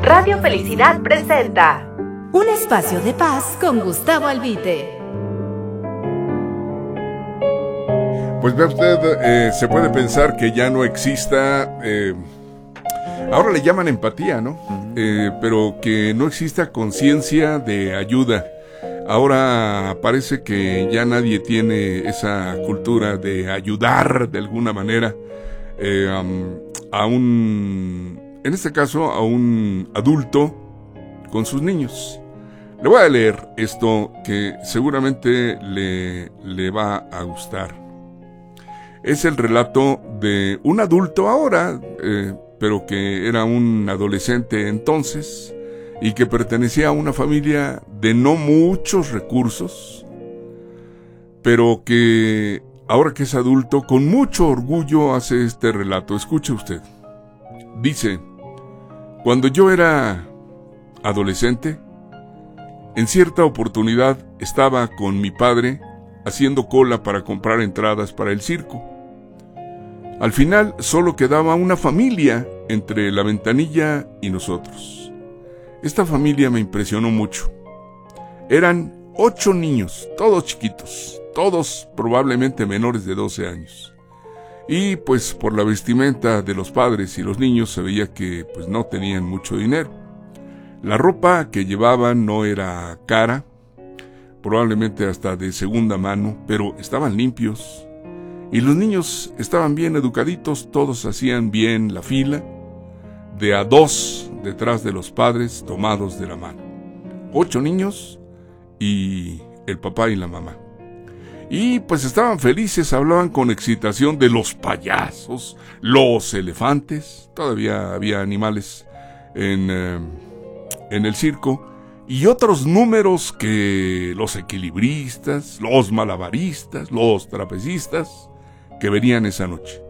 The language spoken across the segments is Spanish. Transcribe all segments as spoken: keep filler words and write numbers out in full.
Radio Felicidad presenta Un espacio de paz con Gustavo Albite. Pues vea usted, eh, se puede pensar que ya no exista, eh, ahora le llaman empatía, ¿no? Eh, pero que no exista conciencia de ayuda. Ahora parece que ya nadie tiene esa cultura de ayudar de alguna manera eh, um, a un, en este caso, a un adulto con sus niños. Le voy a leer esto que seguramente le, le va a gustar. Es el relato de un adulto ahora, eh, pero que era un adolescente entonces y que pertenecía a una familia de no muchos recursos, pero que ahora que es adulto, con mucho orgullo hace este relato. Escuche usted. Dice: cuando yo era adolescente, en cierta oportunidad estaba con mi padre haciendo cola para comprar entradas para el circo. Al final solo quedaba una familia entre la ventanilla y nosotros. Esta familia me impresionó mucho. Eran ocho niños, todos chiquitos, todos probablemente menores de doce años. Y pues por la vestimenta de los padres y los niños se veía que pues no tenían mucho dinero. La ropa que llevaban no era cara, probablemente hasta de segunda mano, pero estaban limpios. Y los niños estaban bien educaditos, todos hacían bien la fila, de a dos detrás de los padres, tomados de la mano. Ocho niños y el papá y la mamá. Y pues estaban felices, hablaban con excitación de los payasos, los elefantes, todavía había animales en, eh, en el circo, y otros números que los equilibristas, los malabaristas, los trapecistas que venían esa noche.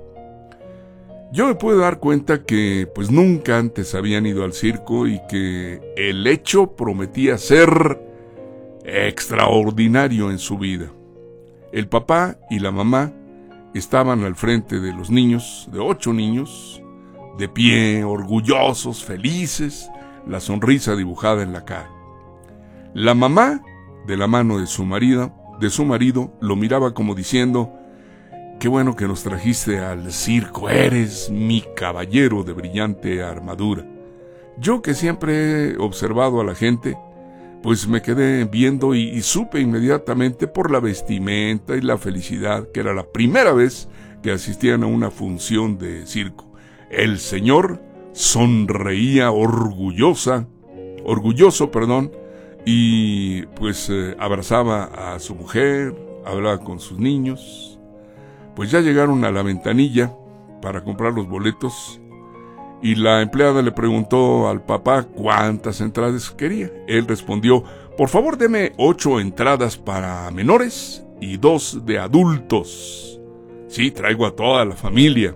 Yo me pude dar cuenta que pues nunca antes habían ido al circo y que el hecho prometía ser extraordinario en su vida. El papá y la mamá estaban al frente de los niños, de ocho niños, de pie, orgullosos, felices, la sonrisa dibujada en la cara. La mamá, de la mano de su marido, de su marido, lo miraba como diciendo: qué bueno que nos trajiste al circo, eres mi caballero de brillante armadura. Yo, que siempre he observado a la gente, pues me quedé viendo y, y supe inmediatamente por la vestimenta y la felicidad que era la primera vez que asistían a una función de circo. El señor sonreía orgullosa, orgulloso, perdón, y pues eh, abrazaba a su mujer, hablaba con sus niños. Pues ya llegaron a la ventanilla para comprar los boletos y la empleada le preguntó al papá cuántas entradas quería. Él respondió: por favor, deme ocho entradas para menores y dos de adultos. Sí, traigo a toda la familia.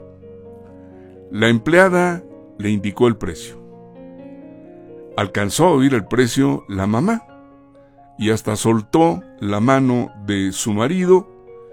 La empleada le indicó el precio. Alcanzó a oír el precio la mamá y hasta soltó la mano de su marido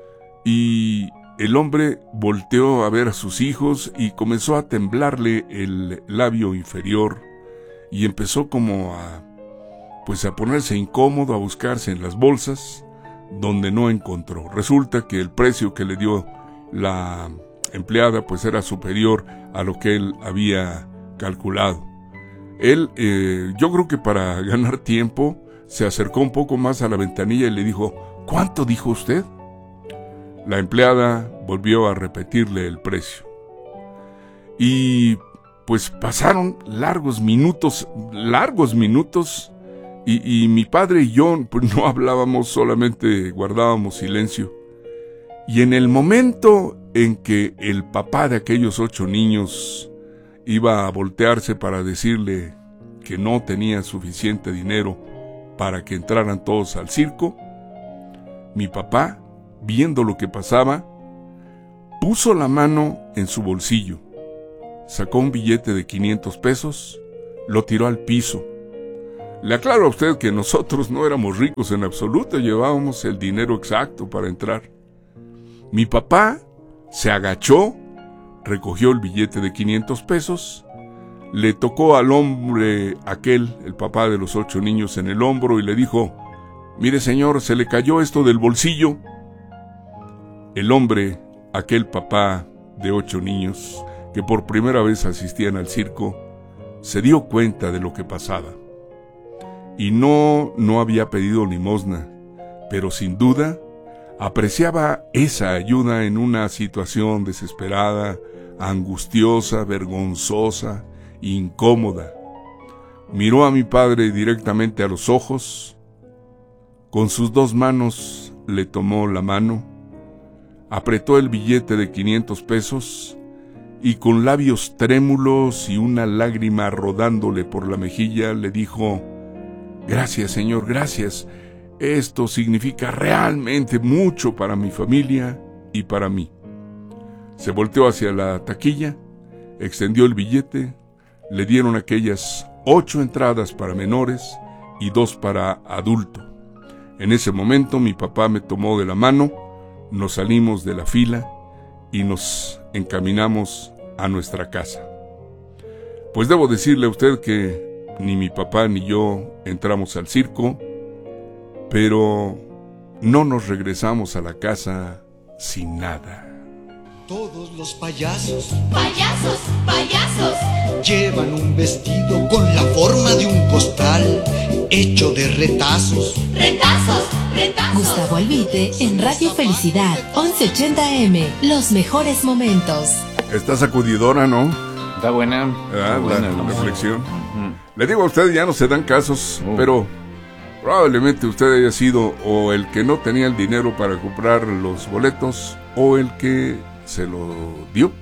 y el hombre volteó a ver a sus hijos y comenzó a temblarle el labio inferior y empezó como a, pues a ponerse incómodo, a buscarse en las bolsas, donde no encontró. Resulta que el precio que le dio la empleada pues era superior a lo que él había calculado. Él, eh, yo creo que para ganar tiempo, se acercó un poco más a la ventanilla y le dijo: ¿cuánto dijo usted? La empleada volvió a repetirle el precio. Y pues pasaron largos minutos, largos minutos, y, y mi padre y yo pues no hablábamos, solamente guardábamos silencio. Y en el momento en que el papá de aquellos ocho niños iba a voltearse para decirle que no tenía suficiente dinero para que entraran todos al circo, mi papá, viendo lo que pasaba, puso la mano en su bolsillo, sacó un billete de quinientos pesos, lo tiró al piso. Le aclaro a usted que nosotros no éramos ricos en absoluto, llevábamos el dinero exacto para entrar. Mi papá se agachó, recogió el billete de quinientos pesos, le tocó al hombre aquel, el papá de los ocho niños, en el hombro y le dijo: mire señor, se le cayó esto del bolsillo. El hombre, aquel papá de ocho niños, que por primera vez asistían al circo, se dio cuenta de lo que pasaba. Y no, no había pedido limosna, pero sin duda apreciaba esa ayuda en una situación desesperada, angustiosa, vergonzosa, incómoda. Miró a mi padre directamente a los ojos, con sus dos manos le tomó la mano, apretó el billete de quinientos pesos y con labios trémulos y una lágrima rodándole por la mejilla le dijo: gracias, señor, gracias. Esto significa realmente mucho para mi familia y para mí. Se volteó hacia la taquilla, extendió el billete, le dieron aquellas ocho entradas para menores y dos para adulto. En ese momento mi papá me tomó de la mano, nos salimos de la fila y nos encaminamos a nuestra casa. Pues debo decirle a usted que ni mi papá ni yo entramos al circo, pero no nos regresamos a la casa sin nada. Todos los payasos, payasos, payasos, llevan un vestido con la forma de un costal hecho de retazos. retazos, retazos. Gustavo Albite en Radio Felicidad, once ochenta A M, los mejores momentos. Está sacudidora, ¿no? Está buena. Ah, Está buena, la ¿no? reflexión. Ujú. Le digo a usted, ya no se dan casos, Uh. pero probablemente usted haya sido o el que no tenía el dinero para comprar los boletos o el que se lo dio.